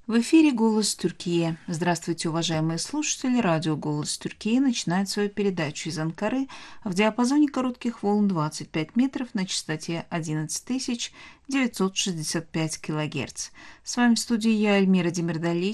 В эфире «Голос Türkiye». Здравствуйте, уважаемые слушатели. Радио «Голос Türkiye» начинает свою передачу из Анкары в диапазоне коротких волн 25 метров на частоте 11965 килогерц. С вами в студии я, Эльмира Демирдали,